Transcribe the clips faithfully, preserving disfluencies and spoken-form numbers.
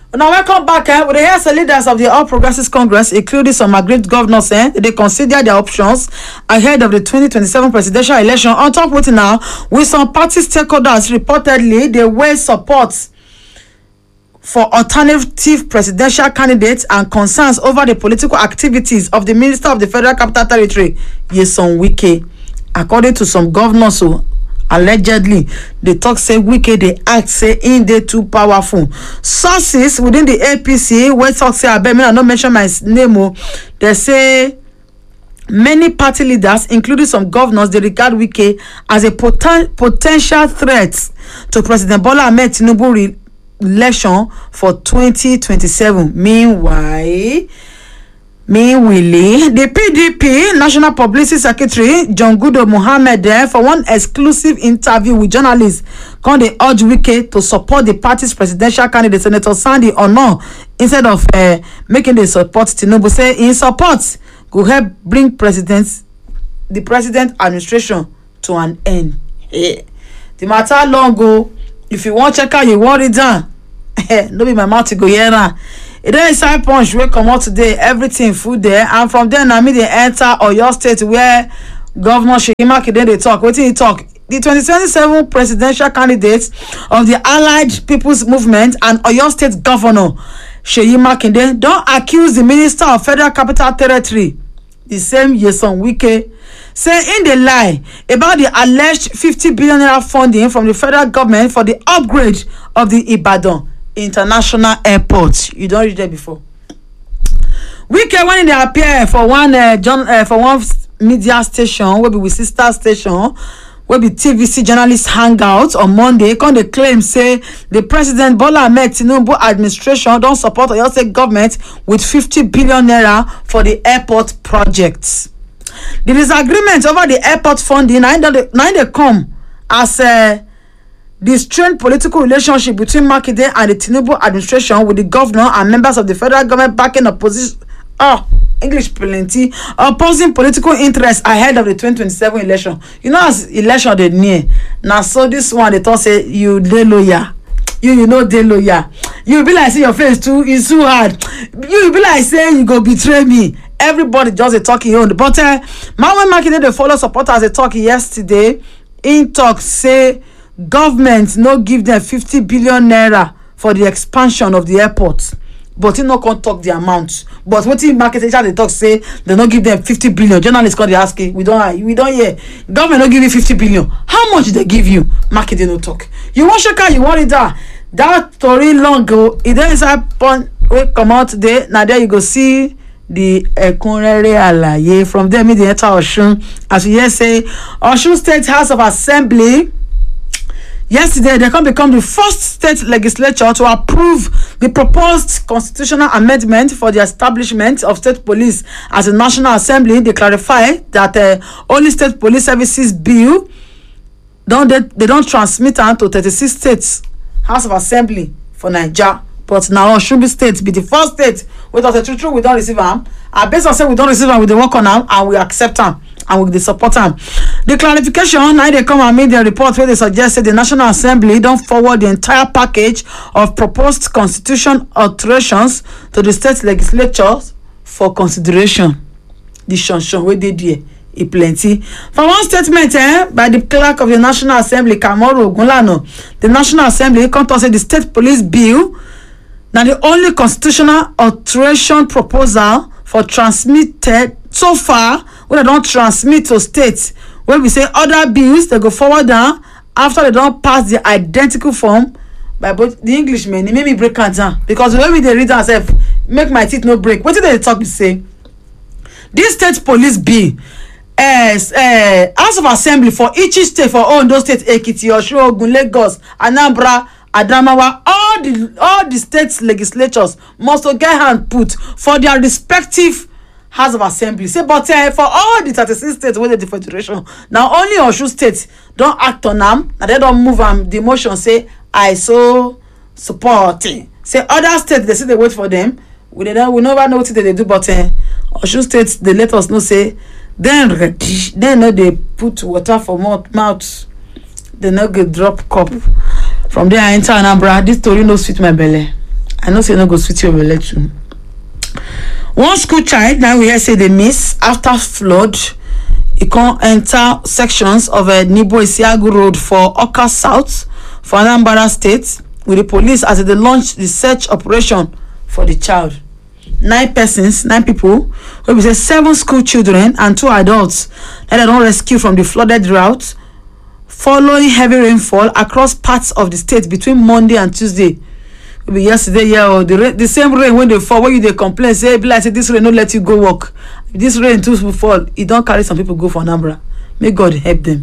Now, welcome back. Eh? With the heads leaders of the All Progressives Congress, including some agreed governors, eh? They consider their options ahead of the twenty twenty-seven presidential election. On top of it now, with some party stakeholders reportedly, they weigh support for alternative presidential candidates and concerns over the political activities of the Minister of the Federal Capital Territory, Nyesom Wike. According to some governors, so allegedly, they talk say Wike they act say in they too powerful. Sources within the A P C where talk say I may not mention my name. They say many party leaders, including some governors, they regard Wike as a poten- potential threat to President Bola Ahmed Tinubu re- election for twenty twenty-seven. Meanwhile, Meanwhile, the P D P National Publicity Secretary John Gudo Mohammed there for one exclusive interview with journalists called the urge Wike to support the party's presidential candidate Senator Sandy Ono instead of uh, making the support Tinubu. Say in support could help bring presidents the president administration to an end. Hey. The matter long go. If you want check out, you want it down. No be my mouth to go here. It is inside punch wey come out today, everything full there, and from there now me they enter Oyo State where Governor Seyi Makinde they talk. Wetin he talk? The twenty twenty-seven presidential candidates of the Allied People's Movement and Oyo State Governor Seyi Makinde don't accuse the Minister of Federal Capital Territory, the same Nyesom Wike, say in the lie about the alleged fifty billion naira funding from the federal government for the upgrade of the Ibadan International Airport. You don't read there before. Wike when they appear for one uh, John uh, for one media station, will be with sister station, will be T V C journalist hangout on Monday. Can they claim say the President Bola Ahmed Tinubu administration don't support Oyo State government with fifty billion naira for the airport projects. The disagreement over the airport funding now they come as a uh, the strained political relationship between Makinde and the Tinubu administration with the governor and members of the federal government backing opposition. Oh, English plenty. Opposing political interests ahead of the twenty twenty-seven election. You know, as election they near. Now, so this one they thought say you de lawyer. You you know de lawyer. You be like say your face too is too hard. You be like say you go betray me. Everybody just a talking on. But uh, Mawen Makinde the follow supporters they talk yesterday. In talk say government no give them fifty billion naira for the expansion of the airport, but he no can talk the amount. But what in market agent they talk say they no give them fifty billion. Journalists come they ask we don't we don't hear government no give you fifty billion. How much they give you? Market they no talk. You want shaka, you want it that that story long ago. It then inside point we come out today. Now there you go see the ekunrere alaye from there. Me the enter Osun as we hear say Osun State House of Assembly. Yesterday, they can become the first state legislature to approve the proposed constitutional amendment for the establishment of state police as a National Assembly. They clarify that uh, only state police services bill don't they, they don't transmit them to thirty-six states House of Assembly for Nigeria. But now Osun State be the first state without the truth we don't receive them. And based on say we don't receive them, we work on them and we accept them. And with the support them. The clarification now they come and make their report where they suggested the National Assembly don't forward the entire package of proposed constitution alterations to the state legislatures for consideration. The shonshon where they did it plenty. For one statement eh, by the clerk of the National Assembly, Kamoru Ogunlano, the National Assembly contested the state police bill. Now the only constitutional alteration proposal for transmitted so far when they don't transmit to states when we say other bills they go forward down after they don't pass the identical form by both the Englishmen. It made me break it down because when we they read ourselves make my teeth no break. What did they talk to say? This state police bill as uh, House of Assembly for each state for all those states Ekiti, Osun, Ogun, Lagos, Anambra, Adamawa, all the all the state legislatures must get hand put for their respective House of Assembly. Say, but uh, for all the thirty-six states with the federation, now only Osun State don't act on them, and they don't move them. Um, the motion say I so support. Say other states they say they wait for them. We don't we never know what they do, but uh, Osun State they let us know say then ready. Then know they put water for mouth. They no go drop cup. From there I enter Anambra. This story no sweet my belly. I know say no go sweet you belle too. One school child now we hear say they miss after flood. E can enter sections of a Nibo Isiagu Road for Oka South for Anambra State with the police as they launched the search operation for the child. Nine persons, nine people, we will say seven school children and two adults that they don't rescue from the flooded route following heavy rainfall across parts of the state between Monday and Tuesday. It be yesterday, yeah, or the rain, the same rain when they fall, when you they complain, say, be like, say this rain don't let you go walk. If this rain too will fall, it don't carry some people go for Anambra. May God help them.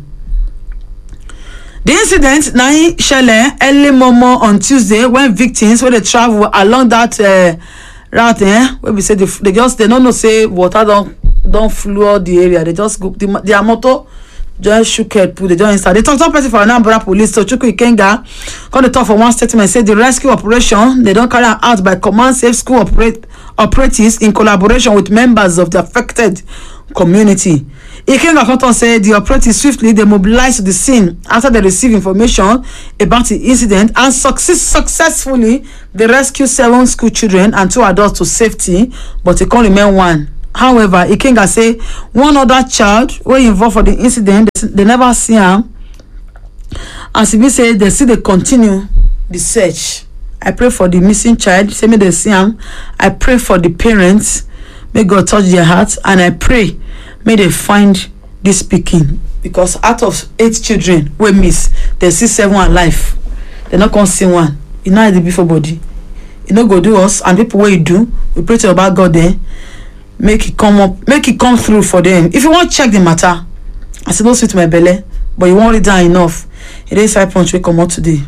The incident now shele early momo on Tuesday when victims when they travel along that uh, route, eh, where we say they, they just they don't know say water don't don't flood the area. They just go the, their motor just shook head, put the joint inside. They talk to person for Anambra police, so Chukwu Ikenga, come to talk for one statement, say the rescue operation they don't carry out by Command Safe School operate, operatives in collaboration with members of the affected community. Ikenga Cotton said the operatives swiftly they mobilized to the scene after they received information about the incident and success successfully they rescued seven school children and two adults to safety, but it can't remain one. However, Ikenga say one other child were involved for the incident, they, they never see him. As he said, they see they continue the search. I pray for the missing child, say me they see him. I pray for the parents, may God touch their hearts, and I pray may they find this pikin, because out of eight children we miss, they see seven alive. They not gonna see one. You know the before body. You know go do us, and people what you do, we pray to about God there. Make it come up, make it come through for them. If you want to check the matter, I said, don't sweet my belly, but you won't read down enough. It is five punch we come out today.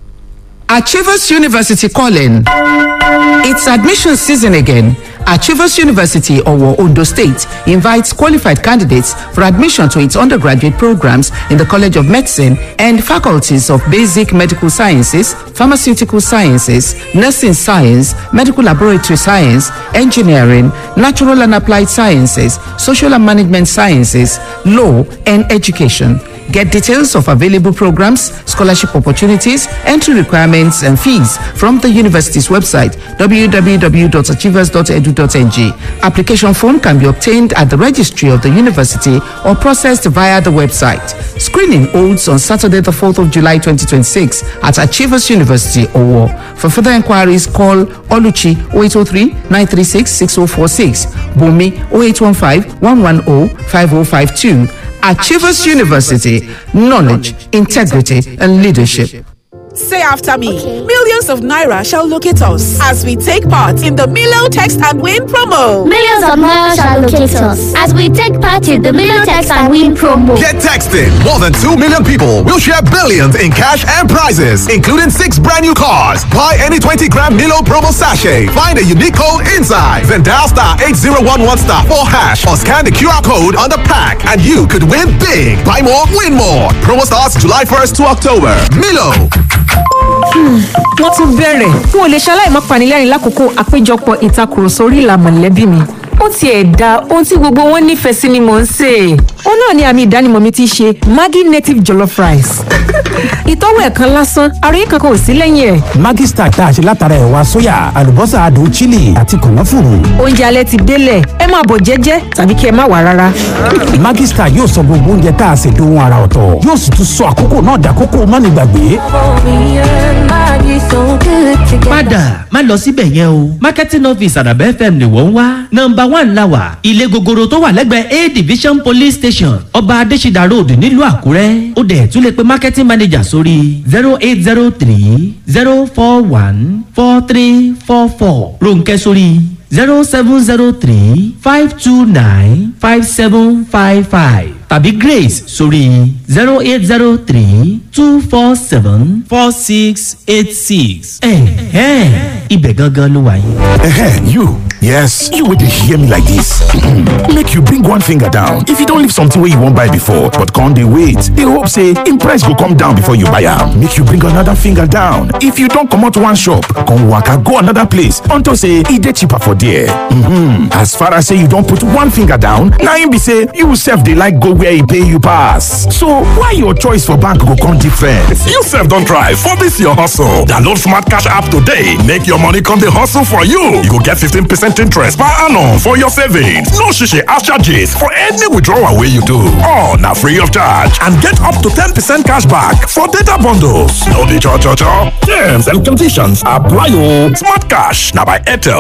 Achievers University calling. It's admission season again. Achievers University, Owo, Ondo State, invites qualified candidates for admission to its undergraduate programs in the College of Medicine and faculties of Basic Medical Sciences, Pharmaceutical Sciences, Nursing Science, Medical Laboratory Science, Engineering, Natural and Applied Sciences, Social and Management Sciences, Law, and Education. Get details of available programs, scholarship opportunities, entry requirements, and fees from the university's website w w w dot achievers dot edu dot n g. Application form can be obtained at the registry of the university or processed via the website. Screening holds on Saturday, the fourth of July, twenty twenty-six at Achievers University, Owo. For further inquiries, call Oluchi oh eight oh three, nine three six, six oh four six, Bumi oh eight one five, one one oh, five oh five two. Achievers University, knowledge, integrity, and leadership. Say after me. Okay. Millions of Naira shall locate us as we take part in the Milo Text and Win promo. Millions of Naira shall locate us as we take part in the Milo Text and Win promo. Get texting. More than two million people will share billions in cash and prizes, including six brand new cars. Buy any twenty gram Milo promo sachet. Find a unique code inside. Then dial star eight zero one one star four hash or scan the Q R code on the pack and you could win big. Buy more, win more. Promo starts July first to October. Milo. Wọ́n tún bẹ̀rẹ̀ fún olè ṣaláì má panilẹ́rìn lákòókò àpéjọpọ̀ ìtakùrọ̀sọ orí ìlà mọ̀lẹ́bí mi. Ó tiẹ̀ da ohun tí gbogbo wọn nífẹ̀ẹ́ sí ni mò ń sè. Ó náà ni àmì ìdánimọ̀ mi ti ṣe Maggi native jollof rice. Ìtọ́wò ẹ̀kan lásán, àròyé kankan ò sí lẹ́yìn ẹ̀. Maggi Star tá a ṣe látara ẹ̀wà sóyà, àlùbọ́sà adùn chili àti kànáfùrù. Oúnjẹ alẹ́ ti délẹ̀, ẹ máa bọ̀ jẹ́jẹ́ tàbí kí ẹ má wá rárá. Maggi Star yóò sọ gbogbo oúnjẹ tá a ṣe dohun àrà ọ̀tọ̀. Yóò sì tún sọ àkókò náà dàkókò mánigbàgbé. Padà má lọ síbẹ̀ yẹn o. Marketing office Àdàbẹ̀ F M ni wọ́n ń wá. Nọ́mbà one la wà. Ilé gogoro tó wà lẹ́gbẹ̀ẹ́ A Division Police Station. Ọba Adésídà Road nílùú Àkúrẹ́. Ó dẹ̀ tún lè pe marketing manager sórí zero eight zero three zero four one four three four four. Rónkẹ́ sórí zero seven zero three five two nine five seven five five. Tàbí Grace sórí zero eight zero three two four seven four six eight six. Ẹ̀hẹ́n ibẹ̀ gangan ló wà yìí. Ẹ̀hẹ́n you. Yes, you would hear me like this. Make you bring one finger down. If you don't leave something where you won't buy before, but can't they wait? They hope say in price will come down before you buy am. Make you bring another finger down. If you don't come out one shop, come waka go another place until say it dey cheaper for there. Mm-hmm. As far as say you don't put one finger down, now you be say you self dey like go where e pay you pass. So why your choice for bank go come different. You sef don try for this your hustle. Download Smart Cash app today. Make your money come dey hustle for you. You go get fifteen percent interest per annum for your savings. No shishi ash charges for any withdrawal wey you do. All na free of charge and get up to ten percent cash back for data bundles. No dey cho cho cho. Terms and conditions apply o. Smart Cash na by Airtel.